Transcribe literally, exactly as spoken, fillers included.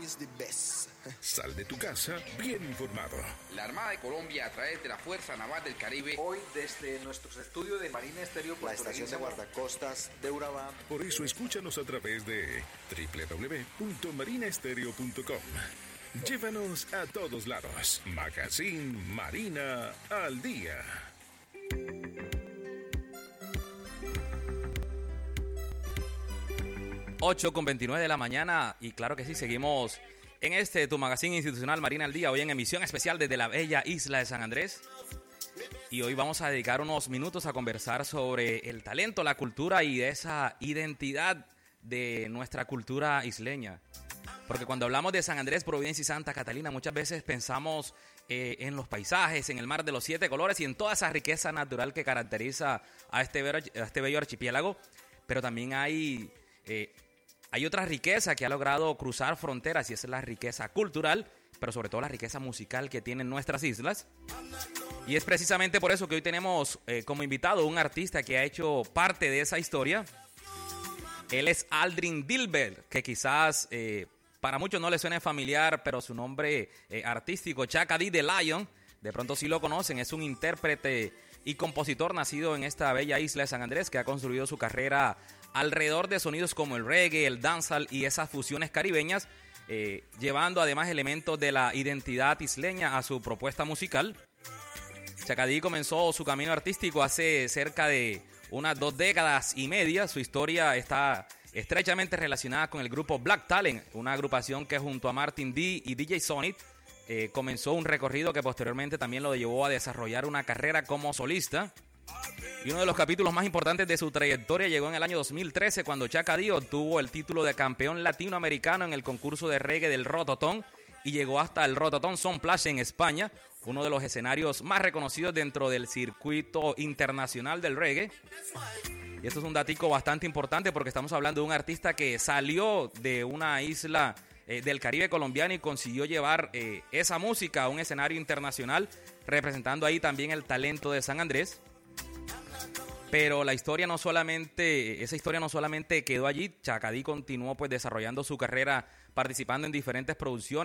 is the best. Sal de tu casa bien informado. La Armada de Colombia, a través de la Fuerza Naval del Caribe, hoy desde nuestros estudios de Marina Estéreo, la estación de guardacostas de Urabá. Por eso escúchanos a través de doble u doble u doble u punto marina estéreo punto com. Llévanos a todos lados. Magazine Marina al Día. ocho con veintinueve de la mañana y claro que sí, seguimos en este tu magazine institucional Marina al Día, hoy en emisión especial desde la bella isla de San Andrés. Y hoy vamos a dedicar unos minutos a conversar sobre el talento, la cultura y esa identidad de nuestra cultura isleña. Porque cuando hablamos de San Andrés, Providencia y Santa Catalina, muchas veces pensamos eh, en los paisajes, en el mar de los siete colores y en toda esa riqueza natural que caracteriza a este bello, a este bello archipiélago. Pero también hay... Eh, Hay otra riqueza que ha logrado cruzar fronteras y esa es la riqueza cultural, pero sobre todo la riqueza musical que tienen nuestras islas. Y es precisamente por eso que hoy tenemos eh, como invitado un artista que ha hecho parte de esa historia. Él es Aldrin Dilbert, que quizás eh, para muchos no le suene familiar, pero su nombre eh, artístico, Chaka D. The Lion, de pronto sí lo conocen. Es un intérprete y compositor nacido en esta bella isla de San Andrés que ha construido su carrera alrededor de sonidos como el reggae, el dancehall y esas fusiones caribeñas, eh, llevando además elementos de la identidad isleña a su propuesta musical. Chaka D comenzó su camino artístico hace cerca de unas dos décadas y media. Su historia está estrechamente relacionada con el grupo Black Talent, una agrupación que junto a Martin D y D J Sonic eh, comenzó un recorrido que posteriormente también lo llevó a desarrollar una carrera como solista. Y uno de los capítulos más importantes de su trayectoria llegó en el año dos mil trece cuando Chaka D obtuvo el título de campeón latinoamericano en el concurso de reggae del Rototom y llegó hasta el Rototom Soundplash en España, uno de los escenarios más reconocidos dentro del circuito internacional del reggae. Y esto es un datico bastante importante porque estamos hablando de un artista que salió de una isla eh, del Caribe colombiano y consiguió llevar eh, esa música a un escenario internacional, representando ahí también el talento de San Andrés. Pero la historia no solamente, esa historia no solamente quedó allí. Chaka D continuó pues desarrollando su carrera participando en diferentes producciones